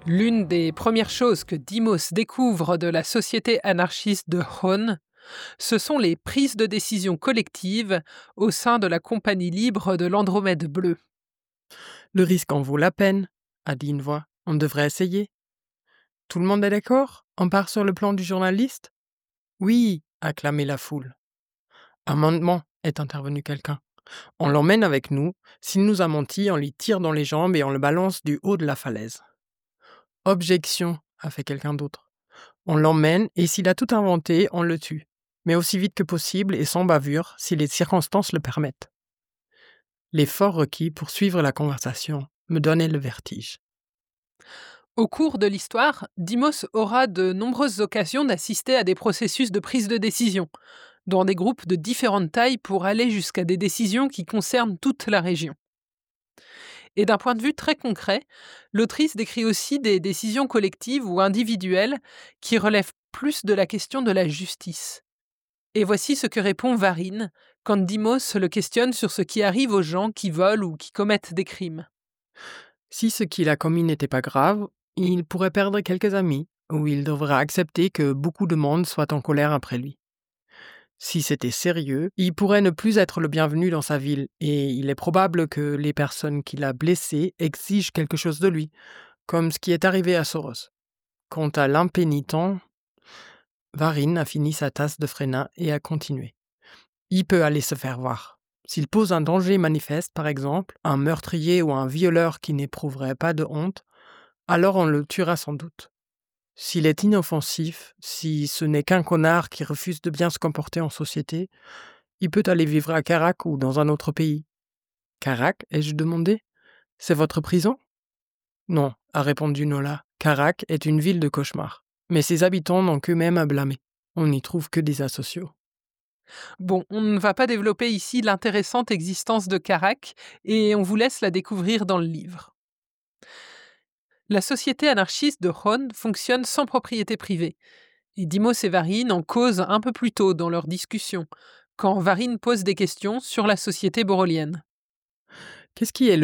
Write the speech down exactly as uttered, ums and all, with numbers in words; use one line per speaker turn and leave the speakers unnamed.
L'une des premières choses que Dimos découvre de la société anarchiste de Hon, ce sont les prises de décision collectives au sein de la compagnie libre de l'Andromède bleue.
Le risque en vaut la peine, a dit une voix. On devrait essayer. Tout le monde est d'accord? On part sur le plan du journaliste? Oui, a clamé la foule. Amendement, est intervenu quelqu'un. On l'emmène avec nous. S'il nous a menti, on lui tire dans les jambes et on le balance du haut de la falaise. Objection, a fait quelqu'un d'autre. On l'emmène et s'il a tout inventé, on le tue. Mais aussi vite que possible et sans bavure, si les circonstances le permettent. L'effort requis pour suivre la conversation me donnait le vertige.
Au cours de l'histoire, Dimos aura de nombreuses occasions d'assister à des processus de prise de décision, dans des groupes de différentes tailles pour aller jusqu'à des décisions qui concernent toute la région. Et d'un point de vue très concret, l'autrice décrit aussi des décisions collectives ou individuelles qui relèvent plus de la question de la justice. Et voici ce que répond Varine quand Dimos le questionne sur ce qui arrive aux gens qui volent ou qui commettent des crimes.
Si ce qu'il a commis n'était pas grave, il pourrait perdre quelques amis, ou il devrait accepter que beaucoup de monde soit en colère après lui. Si c'était sérieux, il pourrait ne plus être le bienvenu dans sa ville, et il est probable que les personnes qu'il a blessées exigent quelque chose de lui, comme ce qui est arrivé à Soros. Quant à l'impénitent, Varine a fini sa tasse de Fréna et a continué. Il peut aller se faire voir. S'il pose un danger manifeste, par exemple, un meurtrier ou un violeur qui n'éprouverait pas de honte, alors on le tuera sans doute. S'il est inoffensif, si ce n'est qu'un connard qui refuse de bien se comporter en société, il peut aller vivre à Carac ou dans un autre pays. Carac, ai-je demandé? C'est votre prison? Non, a répondu Nola. Carac est une ville de cauchemar. Mais ses habitants n'ont qu'eux-mêmes à blâmer. On n'y trouve que des asociaux.
Bon, on ne va pas développer ici l'intéressante existence de Carac et on vous laisse la découvrir dans le livre. La société anarchiste de Hon fonctionne sans propriété privée. Et Dimos et Varine en causent un peu plus tôt dans leur discussion, quand Varine pose des questions sur la société borolienne.
Qu'est-ce qui est le